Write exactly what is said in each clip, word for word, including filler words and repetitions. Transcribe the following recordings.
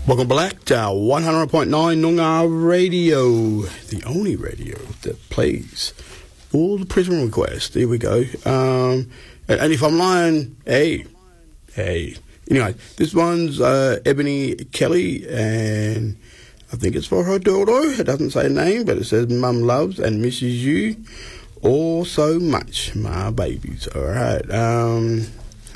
Welcome back to one hundred point nine Noongar Radio, the only radio that plays all the prison requests. There we go. Um, and, and if I'm lying, hey, hey. Anyway, this one's uh, Ebony Kelly, and I think it's for her daughter. It doesn't say a name, but it says Mum loves and misses you all so much, my babies. All right. Um,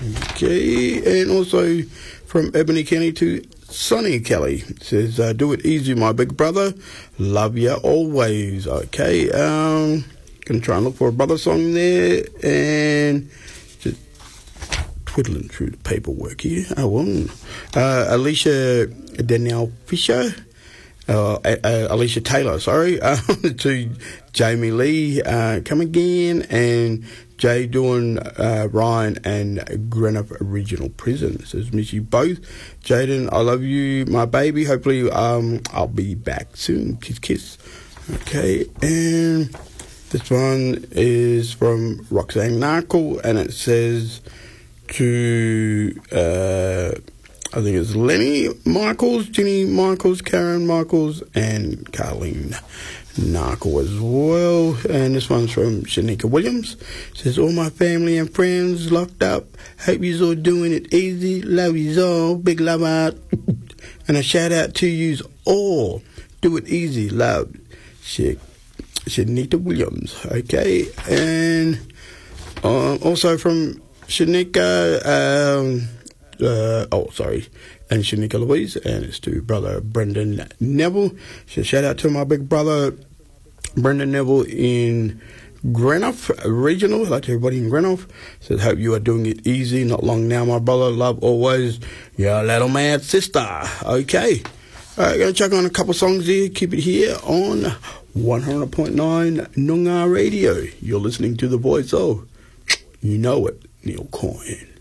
okay, and also from Ebony Kelly to Sonny Kelly. It says, uh, do it easy, my big brother. Love ya always. Okay. Um, gonna try and look for a brother song there, and just twiddling through the paperwork here. Oh, well. Uh, Alicia Danielle Fisher. Uh, uh, Alicia Taylor, sorry, uh, to Jamie Lee, uh, come again, and Jay doing uh, Ryan and Greenock Regional Prison. Says, miss you both. Jaden, I love you, my baby. Hopefully um, I'll be back soon. Kiss, kiss. Okay, and this one is from Roxanne Narkle, and it says to... Uh, I think it's Lenny Michaels, Ginny Michaels, Karen Michaels, and Carlene Narkle as well. And this one's from Shanika Williams. It says, all my family and friends locked up. Hope you're all doing it easy. Love you all. Big love out. And a shout out to you all. Do it easy. Love. Sh- Shanika Williams. Okay. And uh, also from Shanika... Um, Uh, oh, sorry, and Shanika Louise, and it's to brother Brendan Neville. So shout out to my big brother Brendan Neville in Greenock Regional. Hello to everybody in Greenock. Says, hope you are doing it easy. Not long now, my brother. Love always, your little mad sister. Okay. All right, going to check on a couple songs here. Keep it here on one hundred point nine Noongar Radio. You're listening to the voice of, you know it, Neil Coyne.